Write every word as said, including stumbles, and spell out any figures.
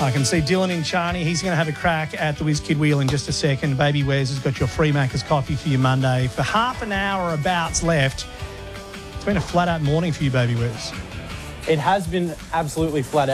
I can see Dylan in Charney. He's going to have a crack at the Whiz Kid Wheel in just a second. Baby Wes has got your free Macca's coffee for your Monday. For half an hour abouts left. It's been a flat-out morning for you, Baby Wes. It has been absolutely flat out.